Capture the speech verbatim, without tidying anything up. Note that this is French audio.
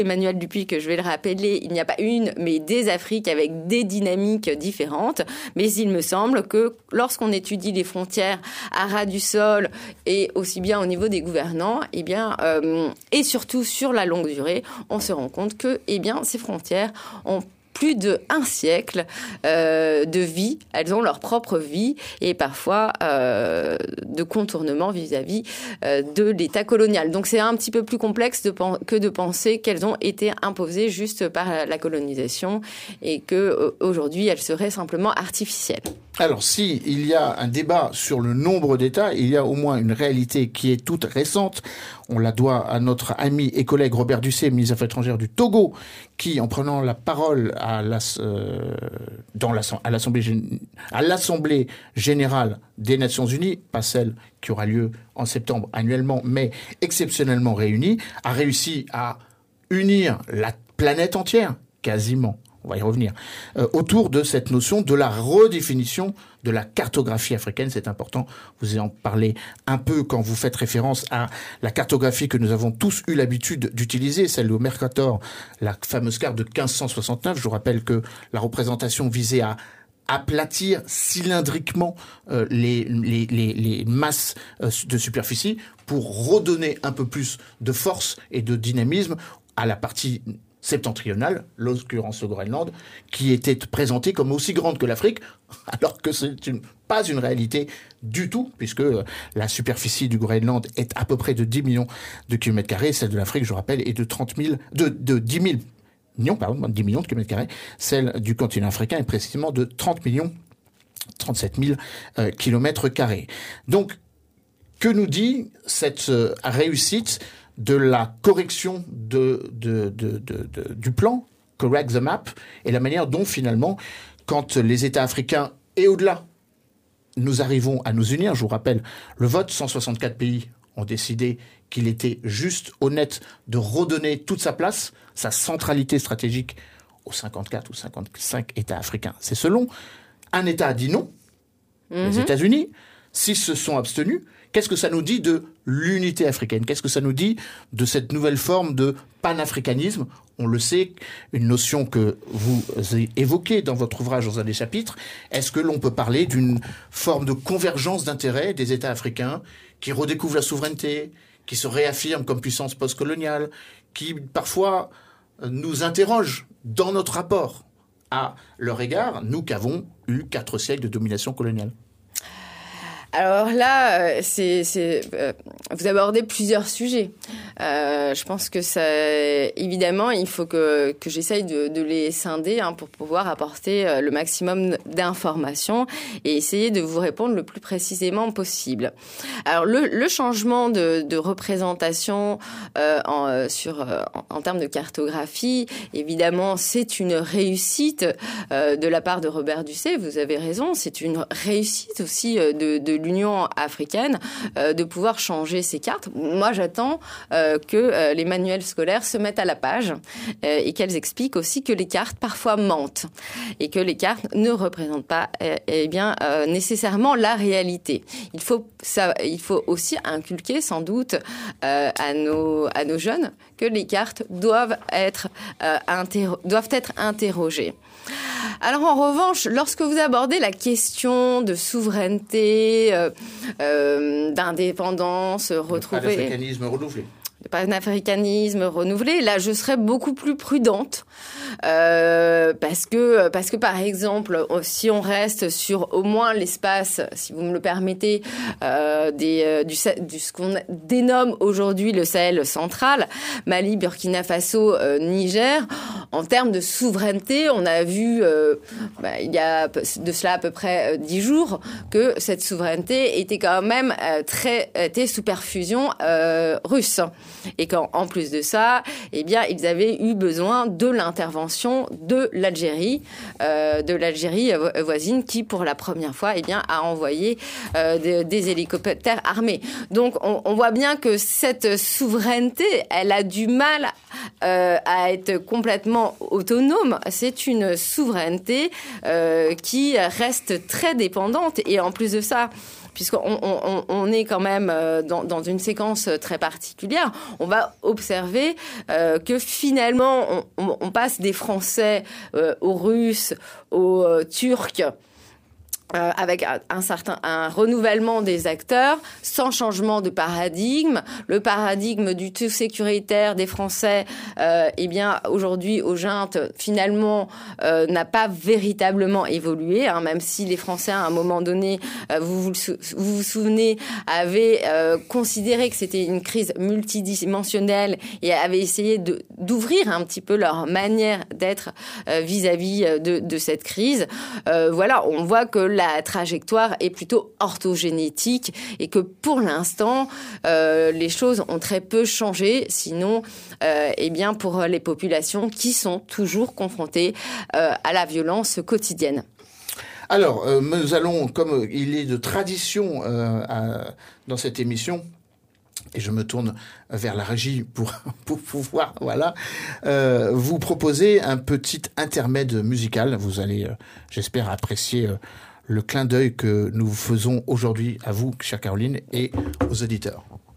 Emmanuel Dupuy, que je vais le rappeler, il n'y a pas une, mais des Afriques avec des dynamiques différentes. Mais il me semble que lorsqu'on étudie les frontières à ras du sol et aussi bien au niveau des gouvernants, eh bien, euh, et surtout sur la longue durée, on se rend compte que, eh bien, ces frontières ont plus d'un siècle euh, de vie, elles ont leur propre vie et parfois euh, de contournement vis-à-vis euh, de l'État colonial. Donc c'est un petit peu plus complexe de pen- que de penser qu'elles ont été imposées juste par la, la colonisation et qu'aujourd'hui euh, elles seraient simplement artificielles. Alors, si il y a un débat sur le nombre d'États, il y a au moins une réalité qui est toute récente. On la doit à notre ami et collègue Robert Dussey, ministre des Affaires étrangères du Togo, qui, en prenant la parole à, la, euh, dans la, à, l'Assemblée, à l'Assemblée générale des Nations Unies, pas celle qui aura lieu en septembre annuellement, mais exceptionnellement réunie, a réussi à unir la planète entière, quasiment. On va y revenir, euh, autour de cette notion de la redéfinition de la cartographie africaine. C'est important, vous en parlez un peu quand vous faites référence à la cartographie que nous avons tous eu l'habitude d'utiliser, celle au Mercator, la fameuse carte de quinze cent soixante-neuf. Je vous rappelle que la représentation visait à aplatir cylindriquement euh, les, les, les, les masses euh, de superficie pour redonner un peu plus de force et de dynamisme à la partie septentrionale, l'occurrence le Groenland, qui était présentée comme aussi grande que l'Afrique, alors que ce n'est pas une réalité du tout, puisque la superficie du Groenland est à peu près de dix millions de kilomètres carrés, celle de l'Afrique, je rappelle, est de trente mille, de, de dix mille millions, pardon, dix millions de kilomètres carrés, celle du continent africain est précisément de trente millions, trente-sept mille euh, kilomètres carrés. Donc, que nous dit cette euh, réussite de la correction de, de, de, de, de, du plan, correct the map, et la manière dont finalement, quand les États africains et au-delà, nous arrivons à nous unir, je vous rappelle, le vote, cent soixante-quatre pays ont décidé qu'il était juste, honnête, de redonner toute sa place, sa centralité stratégique aux cinquante-quatre ou cinquante-cinq États africains. C'est selon. Un État a dit non, mm-hmm. les États-Unis, s'ils se sont abstenus. Qu'est-ce que ça nous dit de l'unité africaine ? Qu'est-ce que ça nous dit de cette nouvelle forme de panafricanisme ? On le sait, une notion que vous évoquez dans votre ouvrage dans un des chapitres. Est-ce que l'on peut parler d'une forme de convergence d'intérêts des États africains qui redécouvrent la souveraineté, qui se réaffirment comme puissance postcoloniale, qui parfois nous interrogent dans notre rapport à leur égard, nous qui avons eu quatre siècles de domination coloniale ? Alors là, c'est, c'est, euh, vous abordez plusieurs sujets. Euh, je pense que ça, évidemment, il faut que, que j'essaye de, de les scinder hein, pour pouvoir apporter le maximum d'informations et essayer de vous répondre le plus précisément possible. Alors le, le changement de, de représentation euh, en, sur, en, en termes de cartographie, évidemment, c'est une réussite euh, de la part de Robert Dussey. Vous avez raison, c'est une réussite aussi de, de l'Union africaine euh, de pouvoir changer ces cartes. Moi, j'attends euh, que euh, les manuels scolaires se mettent à la page euh, et qu'elles expliquent aussi que les cartes parfois mentent et que les cartes ne représentent pas euh, eh bien euh, nécessairement la réalité. Il faut ça, il faut aussi inculquer sans doute euh, à nos à nos jeunes que les cartes doivent être euh, interro- doivent être interrogées. Alors en revanche, lorsque vous abordez la question de souveraineté, euh, euh, d'indépendance retrouvée, le panafricanisme renouvelé, le panafricanisme renouvelé, là je serais beaucoup plus prudente euh, parce que parce que par exemple, si on reste sur au moins l'espace, si vous me le permettez, euh, des euh, du, du ce qu'on dénomme aujourd'hui le Sahel central, Mali, Burkina Faso, euh, Niger. En termes de souveraineté, on a vu euh, bah, il y a de cela à peu près dix jours que cette souveraineté était quand même euh, très était sous perfusion euh, russe et qu'en en plus de ça, eh bien ils avaient eu besoin de l'intervention de l'Algérie, euh, de l'Algérie voisine qui pour la première fois, eh bien a envoyé euh, des, des hélicoptères armés. Donc on, on voit bien que cette souveraineté, elle a du mal euh, à être complètement autonome. C'est une souveraineté euh, qui reste très dépendante et en plus de ça, puisqu'on on, on est quand même dans, dans une séquence très particulière, on va observer euh, que finalement, on, on, on passe des Français euh, aux Russes, aux euh, Turcs, Euh, avec un certain un renouvellement des acteurs, sans changement de paradigme. Le paradigme du tout sécuritaire des Français, euh, eh bien aujourd'hui aux juntes, finalement, euh, n'a pas véritablement évolué. Hein, même si les Français, à un moment donné, euh, vous, vous vous vous souvenez, avaient euh, considéré que c'était une crise multidimensionnelle et avaient essayé de d'ouvrir un petit peu leur manière d'être euh, vis-à-vis de, de cette crise. Euh, voilà, on voit que la trajectoire est plutôt orthogénétique et que pour l'instant, euh, les choses ont très peu changé. Sinon, euh, eh bien, pour les populations qui sont toujours confrontées euh, à la violence quotidienne. Alors, euh, nous allons, comme il est de tradition euh, à, dans cette émission, et je me tourne vers la régie pour, pour pouvoir, voilà, euh, vous proposer un petit intermède musical. Vous allez, euh, j'espère, apprécier euh, le clin d'œil que nous faisons aujourd'hui à vous, chère Caroline, et aux auditeurs.